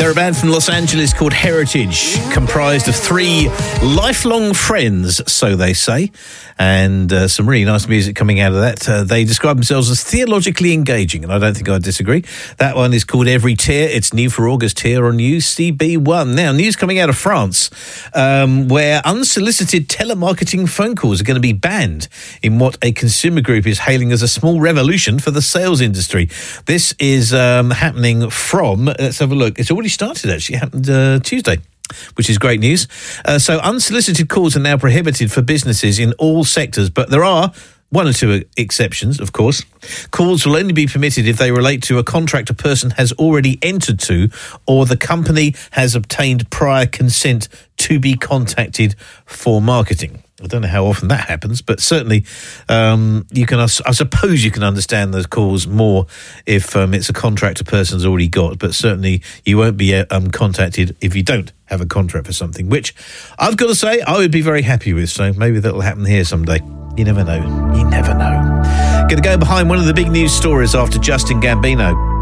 They're a band from Los Angeles called Heritage, comprised of 3 lifelong friends, so they say, and some really nice music coming out of that. They describe themselves as theologically engaging, and I don't think I disagree. That one is called Every Tear. It's new for August here on UCB1. Now, news coming out of France, where unsolicited telemarketing phone calls are going to be banned in what a consumer group is hailing as a small revolution for the sales industry. This is happening from, let's have a look, it's already started actually, it happened Tuesday, which is great news. So unsolicited calls are now prohibited for businesses in all sectors, but there are 1 or 2 exceptions, of course. Calls will only be permitted if they relate to a contract a person has already entered to, or the company has obtained prior consent to be contacted for marketing. I don't know how often that happens, but certainly you can. I suppose you can understand those calls more if it's a contract a person's already got, but certainly you won't be contacted if you don't have a contract for something, which I've got to say I would be very happy with, so maybe that'll happen here someday. You never know. You never know. Going to go behind one of the big news stories after Justin Gambino.